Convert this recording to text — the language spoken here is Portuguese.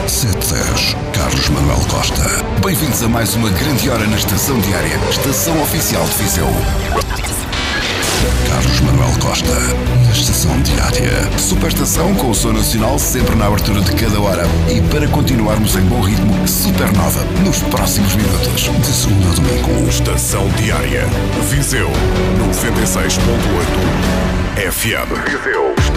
710, Carlos Manuel Costa. Bem-vindos a mais uma grande hora na Estação Diária, estação oficial de Viseu. Carlos Manuel Costa, na Estação Diária. Superestação com o som nacional sempre na abertura de cada hora. E para continuarmos em bom ritmo, Supernova nos próximos minutos. De segunda a domingo. Estação Diária. Viseu 96.8 FM. Viseu.